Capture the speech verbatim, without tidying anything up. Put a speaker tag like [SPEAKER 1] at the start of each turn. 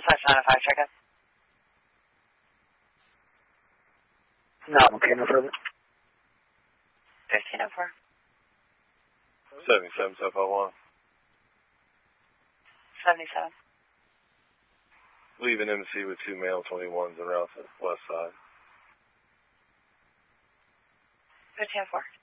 [SPEAKER 1] Dispatch nine oh five, check in.
[SPEAKER 2] No, okay, no further.
[SPEAKER 1] fifteen oh four.
[SPEAKER 3] seventy-seven, seven five one.
[SPEAKER 1] seventy-seven.
[SPEAKER 3] Leaving embassy with two male twenty-ones en route to the west side.
[SPEAKER 1] fifteen oh four.